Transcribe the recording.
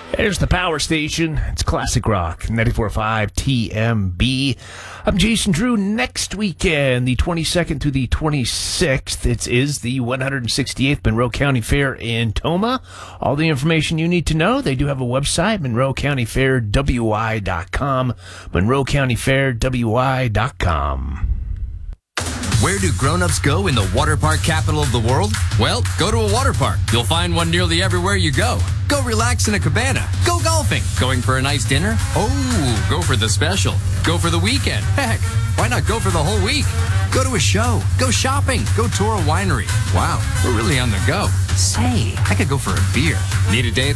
There's the power station. It's Classic Rock, 94.5 TMB. I'm Jason Drew. Next weekend, the 22nd to the 26th, it is the 168th Monroe County Fair in Tomah. All the information you need to know, they do have a website, MonroeCountyFairWI.com, MonroeCountyFairWI.com. Where do grown-ups go in the water park capital of the world? Well, go to a water park. You'll find one nearly everywhere you go. Go relax in a cabana. Go golfing. Going for a nice dinner? Oh, go for the special. Go for the weekend. Heck, why not go for the whole week? Go to a show. Go shopping. Go tour a winery. Wow, we're really on the go. Say, I could go for a beer. Need a day